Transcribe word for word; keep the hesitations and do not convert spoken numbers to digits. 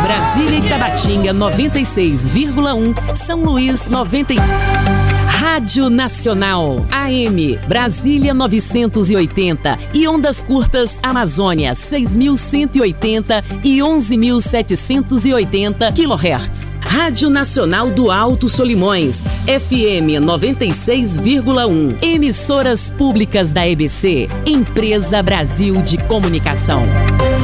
Brasília e Tabatinga noventa e seis vírgula um, São Luís noventa e... Rádio Nacional A M Brasília novecentos e oitenta e ondas curtas Amazônia seis mil cento e oitenta e onze mil setecentos e oitenta quilohertz. Rádio Nacional do Alto Solimões F M noventa e seis vírgula um. Emissoras públicas da E B C, Empresa Brasil de Comunicação.